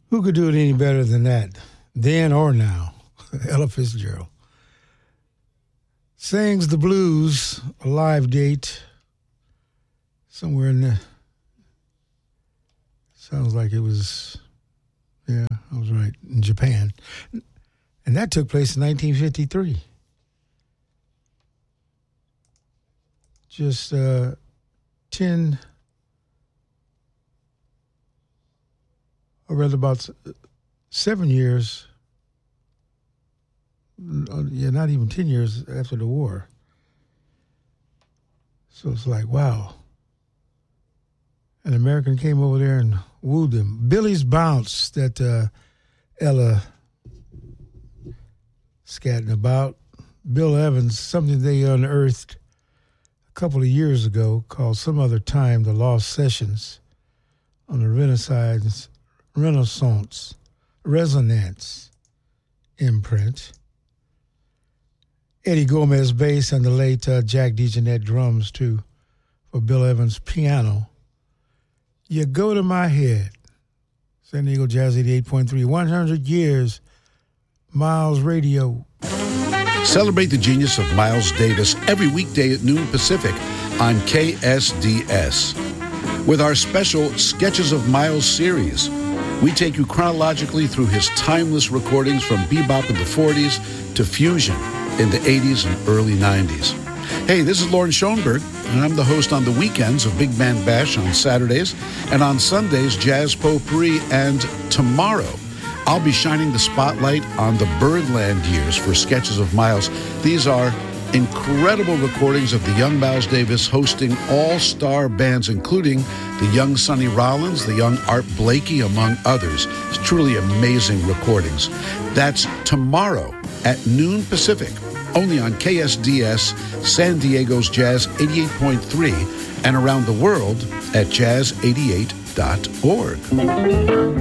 Who could do it any better than that, then or now? Ella Fitzgerald. Sings the blues, a live date, somewhere in the, sounds like it was, yeah, I was right, in Japan. And that took place in 1953. Just 10, or rather about 7 years, not even 10 years after the war. So it's like, wow. An American came over there and wooed them. Billy's Bounce that Ella scatting about. Bill Evans, something they unearthed a couple of years ago called Some Other Time, The Lost Sessions on the Resonance imprint. Eddie Gomez bass and the late Jack DeJohnette drums too for Bill Evans piano. You Go to My Head. San Diego Jazz 88.3, 100 years, Miles Radio. Celebrate the genius of Miles Davis every weekday at noon Pacific on KSDS. With our special Sketches of Miles series, we take you chronologically through his timeless recordings from bebop in the 40s to fusion in the 80s and early 90s. Hey, this is Lauren Schoenberg, and I'm the host on the weekends of Big Band Bash on Saturdays, and on Sundays, Jazz Potpourri, and tomorrow, I'll be shining the spotlight on the Birdland years for Sketches of Miles. These are incredible recordings of the young Miles Davis hosting all-star bands, including the young Sonny Rollins, the young Art Blakey, among others. It's truly amazing recordings. That's tomorrow at noon Pacific, only on KSDS, San Diego's Jazz 88.3, and around the world at jazz88.org.